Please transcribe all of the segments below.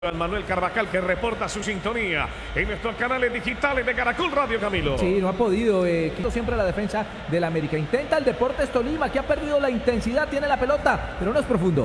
Manuel Carvajal, que reporta su sintonía en nuestros canales digitales de Caracol Radio, Camilo. Sí, no ha podido, siempre la defensa del América. Intenta el Deportes Tolima, que ha perdido la intensidad, tiene la pelota, pero no es profundo.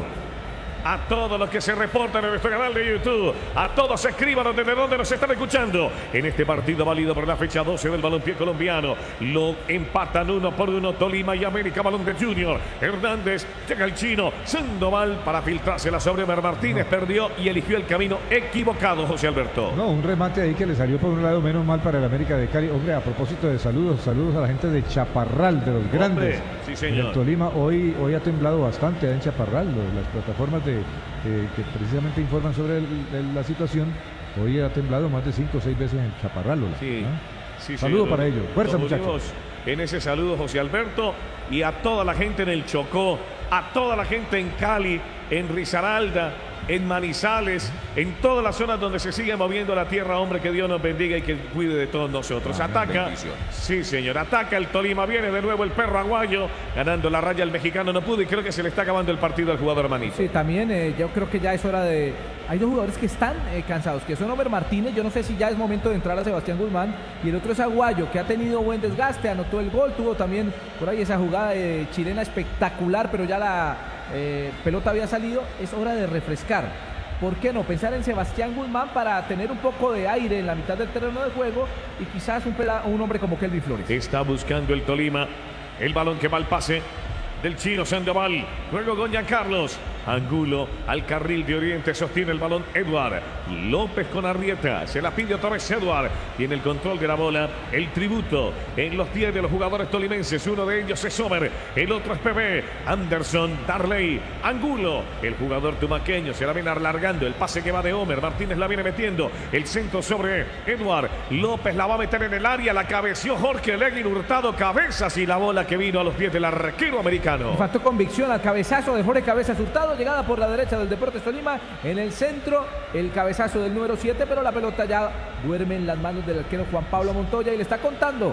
A todos los que se reportan en nuestro canal de YouTube, a todos escríbanos desde donde nos están escuchando. En este partido válido por la fecha 12 del balompié colombiano, lo empatan 1-1 Tolima y América. Balón de Junior Hernández, llega el chino Sandoval para filtrársela sobre Omer Martínez, perdió y eligió el camino equivocado, José Alberto. No, un remate ahí que le salió por un lado, menos mal para el América de Cali. Hombre, a propósito de saludos a la gente de Chaparral, de los grandes. Sí, señor. El Tolima hoy ha temblado bastante en Chaparral, las plataformas que precisamente informan sobre la situación. Hoy ha temblado más de 5 o 6 veces en Chaparral. Sí, ¿no? sí, saludo para ellos. Fuerza, muchachos. En ese saludo, José Alberto, y a toda la gente en el Chocó, a toda la gente en Cali, en Risaralda, en Manizales, en todas las zonas donde se sigue moviendo la tierra. Hombre, que Dios nos bendiga y que cuide de todos nosotros. Ataca, sí señor, ataca el Tolima, viene de nuevo el perro aguayo, ganando la raya el mexicano, no pudo, y creo que se le está acabando el partido al jugador Manito. Sí, también yo creo que ya es hora de... Hay dos jugadores que están cansados, que son Omer Martínez. Yo no sé si ya es momento de entrar a Sebastián Guzmán, y el otro es Aguayo, que ha tenido buen desgaste, anotó el gol, tuvo también por ahí esa jugada chilena espectacular, pero ya la pelota había salido. Es hora de refrescar. ¿Por qué no pensar en Sebastián Guzmán para tener un poco de aire en la mitad del terreno de juego, y quizás un hombre como Kelvin Flores? Está buscando el Tolima el balón que va al pase del chino Sandoval, luego con Giancarlos Angulo al carril de Oriente, sostiene el balón Eduard López con Arrieta, se la pide otra vez Eduard, tiene el control de la bola, el tributo en los pies de los jugadores tolimenses. Uno de ellos es Omer, el otro es PB, Anderson, Darley, Angulo, el jugador tumaqueño se la viene alargando, el pase que va de Omer, Martínez la viene metiendo, el centro sobre Eduard López, la va a meter en el área, la cabeció Jorge Legui Hurtado, cabezas, y la bola que vino a los pies del arquero americano. Faltó convicción al cabezazo de Jorge Cabezas Hurtado, llegada por la derecha del Deportes Tolima, en el centro el cabezazo del número 7, pero la pelota ya duerme en las manos del arquero Juan Pablo Montoya, y le está contando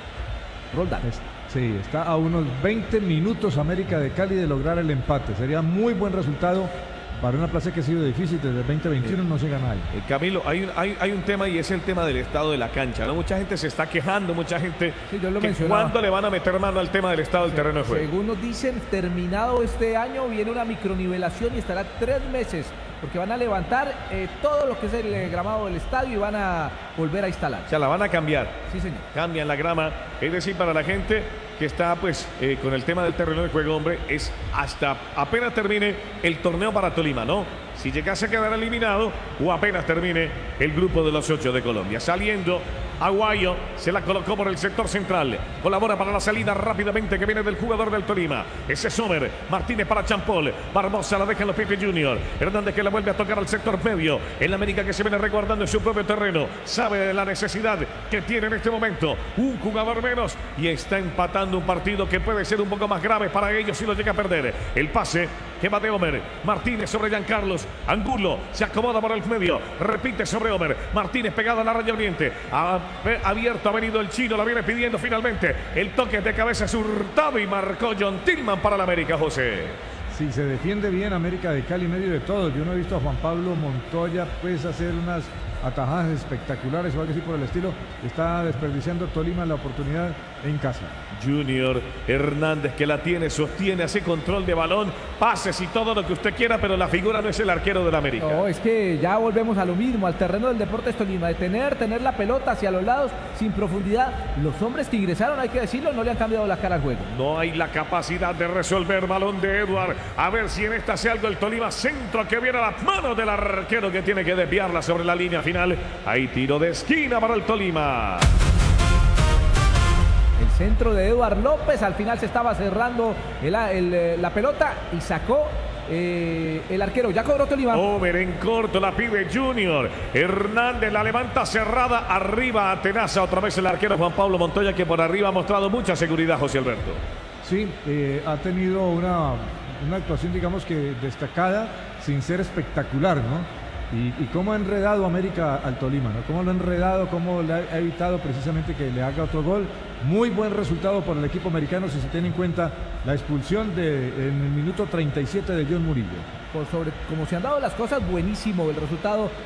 Roldán. Sí, está a unos 20 minutos América de Cali de lograr el empate. Sería muy buen resultado para una plaza que ha sido difícil. Desde el 2021 no se gana ahí. Camilo, hay un tema, y es el tema del estado de la cancha, ¿no? Mucha gente se está quejando, mucha gente, sí, yo lo mencionaba. ¿Cuándo le van a meter mano al tema del estado del terreno de juego? Según nos dicen, terminado este año viene una micronivelación y estará 3 meses, porque van a levantar todo lo que es el gramado del estadio y van a volver a instalar. O sea, la van a cambiar. Sí, señor. Cambian la grama, es decir, para la gente que está pues con el tema del terreno de juego, hombre, es hasta apenas termine el torneo para Tolima, ¿no? Si llegase a quedar eliminado o apenas termine el grupo de los 8 de Colombia. Saliendo Aguayo, se la colocó por el sector central, colabora para la salida rápidamente que viene del jugador del Tolima. Ese es Omer, Martínez para Champol, Barbosa la deja en los pies de Junior Hernández, que la vuelve a tocar al sector medio. El América, que se viene resguardando en su propio terreno, sabe de la necesidad que tiene en este momento un jugador menos, y está empatando un partido que puede ser un poco más grave para ellos si lo llega a perder. El pase que va de Omer, Martínez sobre Giancarlos Angulo, se acomoda por el medio, repite sobre Omer, Martínez pegado a la raya oriente, abierto ha venido el chino, la viene pidiendo finalmente, el toque de cabeza es Hurtado, y marcó John Tillman para el América, José. Sí, se defiende bien América de Cali en medio de todo. Yo no he visto a Juan Pablo Montoya pues hacer unas atajadas espectaculares o algo así por el estilo. Está desperdiciando Tolima la oportunidad en casa. Junior Hernández, que la tiene, sostiene, hace control de balón, pases y todo lo que usted quiera, pero la figura no es el arquero del América. No, es que ya volvemos a lo mismo, al terreno del Deportes Tolima, de tener la pelota hacia los lados sin profundidad. Los hombres que ingresaron, hay que decirlo, no le han cambiado la cara al juego. No hay la capacidad de resolver. Balón de Eduard, a ver si en esta hace algo el Tolima, centro que viene a las manos del arquero, que tiene que desviarla sobre la línea final. Hay tiro de esquina para el Tolima. El centro de Eduard López, al final se estaba cerrando la pelota y sacó el arquero. Ya cobró Tolima. Omer en corto, la pide Junior Hernández, la levanta cerrada, arriba atenaza otra vez el arquero Juan Pablo Montoya, que por arriba ha mostrado mucha seguridad, José Alberto. Sí, ha tenido una actuación, digamos que destacada, sin ser espectacular, ¿no? Y cómo ha enredado América al Tolima, ¿no? Cómo lo ha enredado, cómo le ha evitado precisamente que le haga otro gol. Muy buen resultado por el equipo americano, si se tiene en cuenta la expulsión en el minuto 37 de John Murillo. sobre cómo se han dado las cosas, buenísimo el resultado